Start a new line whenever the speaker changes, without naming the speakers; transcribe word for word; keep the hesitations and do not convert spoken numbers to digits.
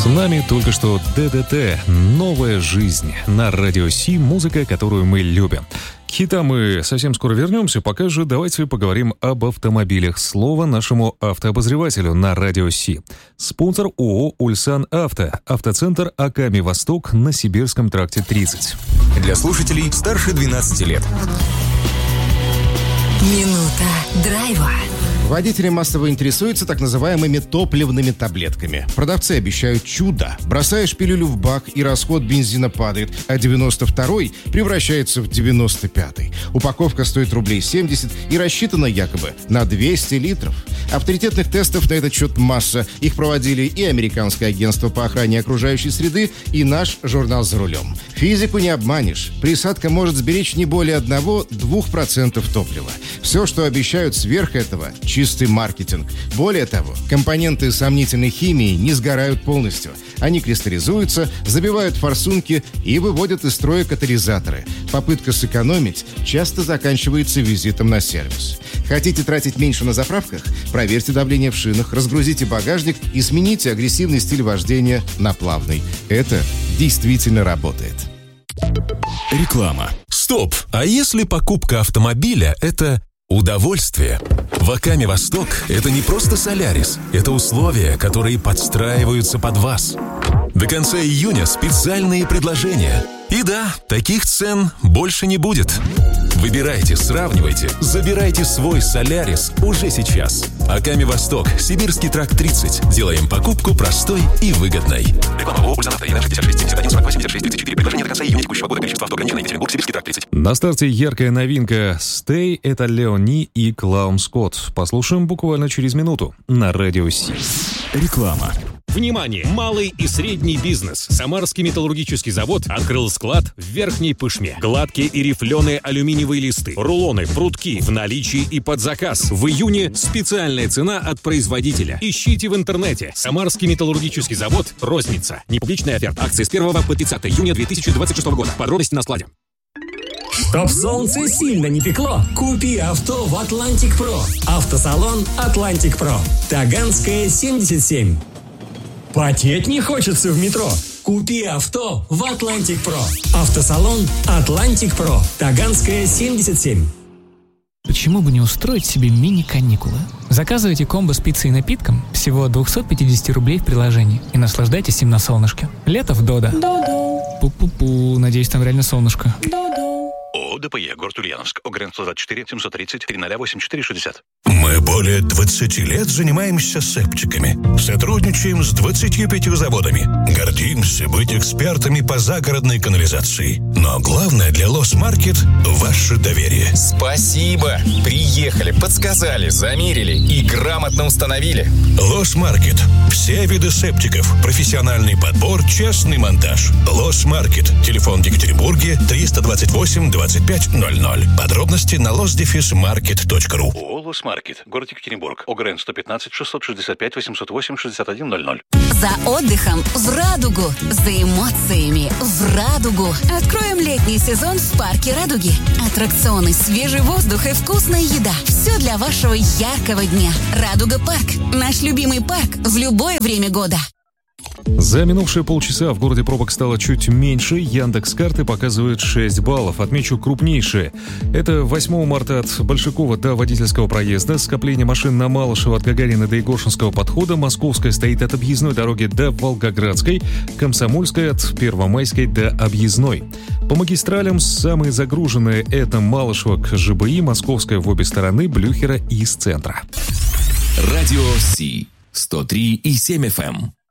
С нами только что ДДТ «Новая жизнь» на Радио Си, музыка, которую мы любим. К хитам мы совсем скоро вернемся, пока же давайте поговорим об автомобилях. Слово нашему автообозревателю на Радио Си. Спонсор ООО «Ульсан Авто», автоцентр Аками Восток на Сибирском тракте тридцать.
Для слушателей старше двенадцати лет.
Минута драйва.
Водители массово интересуются так называемыми топливными таблетками. Продавцы обещают чудо. Бросаешь пилюлю в бак, и расход бензина падает, а девяносто второй превращается в девяносто пятый. Упаковка стоит рублей семьдесят и рассчитана якобы на двести литров. Авторитетных тестов на этот счет масса. Их проводили и Американское агентство по охране окружающей среды, и наш журнал «За рулем». Физику не обманешь. Присадка может сберечь не более одного-двух процентов топлива. Все, что обещают сверх этого – чистый маркетинг. Более того, компоненты сомнительной химии не сгорают полностью. Они кристаллизуются, забивают форсунки и выводят из строя катализаторы. Попытка сэкономить часто заканчивается визитом на сервис. Хотите тратить меньше на заправках? Проверьте давление в шинах, разгрузите багажник и смените агрессивный стиль вождения на плавный. Это действительно работает.
Реклама. Стоп! А если покупка автомобиля – это удовольствие? В Аками Восток это не просто Солярис, это условия, которые подстраиваются под вас. До конца июня специальные предложения. И да, таких цен больше не будет. Выбирайте, сравнивайте, забирайте свой Солярис уже сейчас. Аками Восток, Сибирский тракт тридцать. Делаем покупку простой и выгодной. Реклама ООО «Ульсан Авто», ЕН шестьдесят шесть семьдесят один сорок восемь пятьдесят шесть тридцать четыре. Предложение до конца июня текущего года. Количество авто ограничено. Екатеринбург, Сибирский тракт тридцать.
На старте яркая новинка «Stay» — это Леони и Клаум Скотт. Послушаем буквально через минуту на Радио Си.
Реклама.
Внимание! Малый и средний бизнес. Самарский металлургический завод открыл склад в Верхней Пышме. Гладкие и рифленые алюминиевые листы, рулоны, прутки в наличии и под заказ. В июне специальная цена от производителя. Ищите в интернете. Самарский металлургический завод. Розница. Непубличная оферта. Акции с первого по тридцатое июня две тысячи двадцать шестого года. Подробности на складе.
Чтоб солнце сильно не пекло, купи авто в Атлантик Про. Автосалон Атлантик Про. Таганская, семьдесят семь. Потеть не хочется в метро? Купи авто в Атлантик Про. Автосалон Атлантик Про. Таганская, семьдесят семь.
Почему бы не устроить себе мини-каникулы? Заказывайте комбо с пиццей и напитком всего от двести пятьдесят рублей в приложении и наслаждайтесь им на солнышке. Лето в Додо.
Додо.
Пу-пу-пу, надеюсь, там реально солнышко.
Додо.
ООО ДПЕ, город Ульяновск, ОГРН сто двадцать четыре семьсот тридцать три ноль восемь четыре шестьдесят.
Мы более двадцати лет занимаемся септиками. Сотрудничаем с двадцатью пятью заводами. Гордимся быть экспертами по загородной канализации. Но главное для Лос-Маркет – ваше доверие.
Спасибо! Приехали, подсказали, замерили и грамотно установили.
Лос-Маркет. Все виды септиков. Профессиональный подбор, честный монтаж. Лос-Маркет. Телефон в Екатеринбурге триста двадцать восемь двадцать пять ноль ноль. Подробности на лос дефис маркет точка ру.
ООО «Лосмаркет», город Екатеринбург, ОГРН сто пятнадцать шестьсот шестьдесят пять восемьсот восемь шестьдесят один ноль ноль.
За отдыхом в Радугу, за эмоциями в Радугу. Откроем летний сезон в парке Радуги. Аттракционы, свежий воздух и вкусная еда. Все для вашего яркого дня. Радуга парк. Наш любимый парк в любое время года.
За минувшие полчаса в городе пробок стало чуть меньше. Яндекс.Карты показывает шесть баллов. Отмечу крупнейшие. Это восьмого марта от Большакова до Водительского проезда. Скопление машин на Малышево от Гагарина до Егоршинского подхода. Московская стоит от Объездной дороги до Волгоградской. Комсомольская от Первомайской до Объездной. По магистралям самые загруженные — это Малышево к ЖБИ, Московская в обе стороны, Блюхера и из центра.
Радио Си. сто три и семь эф эм.